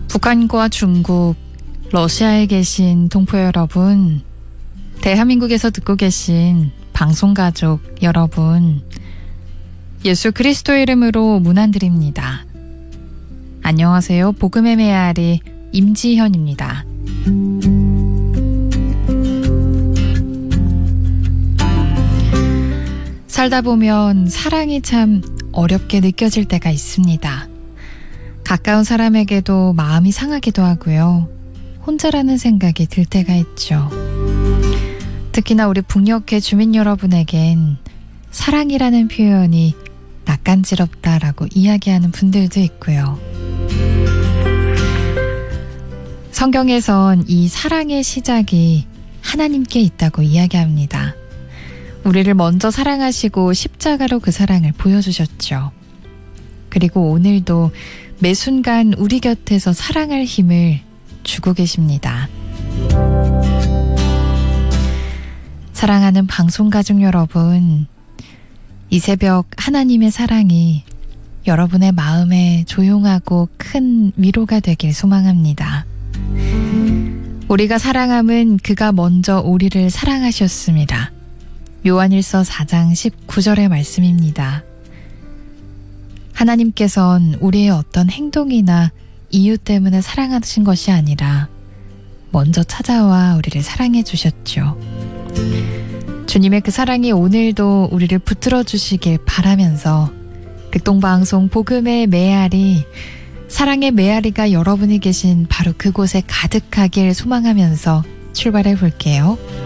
북한과 중국, 러시아에 계신 동포 여러분, 대한민국에서 듣고 계신 방송가족 여러분, 예수 그리스도의 이름으로 문안드립니다. 안녕하세요. 복음의 메아리 임지현입니다. 살다 보면 사랑이 참 어렵게 느껴질 때가 있습니다. 가까운 사람에게도 마음이 상하기도 하고요. 혼자라는 생각이 들 때가 있죠. 특히나 우리 북녘의 주민 여러분에겐 사랑이라는 표현이 낯간지럽다라고 이야기하는 분들도 있고요. 성경에선 이 사랑의 시작이 하나님께 있다고 이야기합니다. 우리를 먼저 사랑하시고 십자가로 그 사랑을 보여주셨죠. 그리고 오늘도 매 순간 우리 곁에서 사랑할 힘을 주고 계십니다. 사랑하는 방송가족 여러분, 이 새벽 하나님의 사랑이 여러분의 마음에 조용하고 큰 위로가 되길 소망합니다. 우리가 사랑함은 그가 먼저 우리를 사랑하셨습니다. 요한일서 4장 19절의 말씀입니다. 하나님께서는 우리의 어떤 행동이나 이유 때문에 사랑하신 것이 아니라 먼저 찾아와 우리를 사랑해 주셨죠. 주님의 그 사랑이 오늘도 우리를 붙들어 주시길 바라면서 극동방송 복음의 메아리, 사랑의 메아리가 여러분이 계신 바로 그곳에 가득하길 소망하면서 출발해 볼게요.